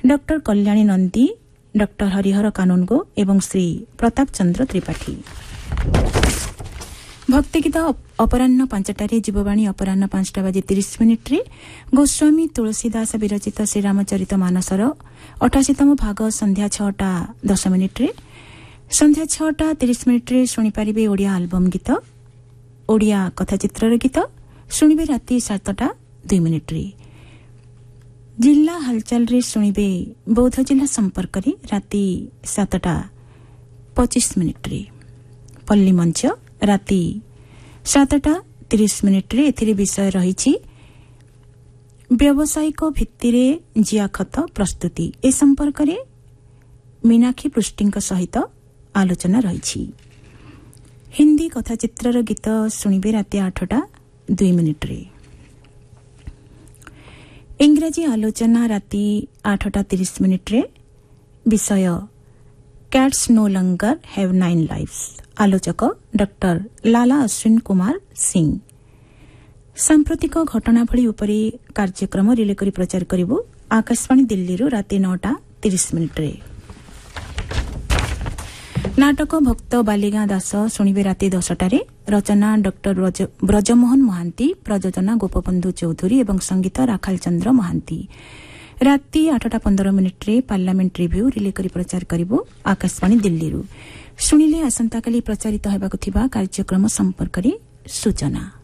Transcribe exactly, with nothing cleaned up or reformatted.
Doctor Kalyani Nandi, doctor Harihar कानूनगो एवं श्री प्रताप चंद्र त्रिपाठी। भक्तिगीत अपराह्न पांचटारे, जीववाणी अपराह्न पांचटा बाजी तीस मिनिट रे गोस्वामी तुलसीदास विरचित श्रीरामचरित मानसर अठाशीतम भाग संध्या छटा दस मिनिट रे, संध्या छटा तीस मिनिट रे शुणिपारे ओडिया आलबम गीत, ओडिया कथाचित्र गीत शुणिबे राति सातटा दुई मिनिट रे। जिला हालचाल रे शुणिबे बौद्ध जिला संपर्क रे राति सातटा पचीस मिनिट रे। पल्ली मंच राति सातटा तीस मिनिट रे एथिरे विषय रही व्यावसायिक भित्तिरे जिया खत प्रस्तुति। ए संपर्क रे मीनाक्षी पृष्टिंक सहित आलोचना रही। हिंदी कथाचित्र गीत शुणिबे राति आठटा दुई मिनिट रे। इंग्राजी आलोचना राति आठटा तीस मिनिट रे विषय cats no langar have nine lives. आलोचक डॉक्टर लाला अश्विन कुमार सिंह। सांप्रतिक घटना भली उपरे कार्यक्रम रिले करी प्रचार करिबो आकाशवाणी दिल्ली रु राति नौटा तीस मिनिट रे। नाटक भक्त बालिगा दास शुणिबे राति दसटारे। रचना डॉक्टर ब्रजमोहन महांती, प्रयोजना गोपबंधु चौधरी एवं संगीत राखाल चंद्र महांती। राति आठटा पंदर मिनिट रे पार्लियामेंट रिव्यू रिले करी प्रचार करिबो आकाशवाणी दिल्ली रु। शुणिले आसंता काली प्रचारित हेबाकु थिबा कार्यक्रम संपर्क रे सूचना।